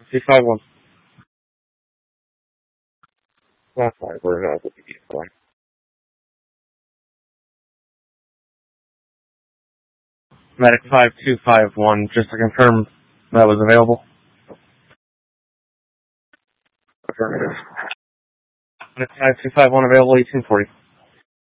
251. That's fine. We're going to be fine. Medic 5251, just to confirm that was available. Affirmative. Medic 5251 available, 1840.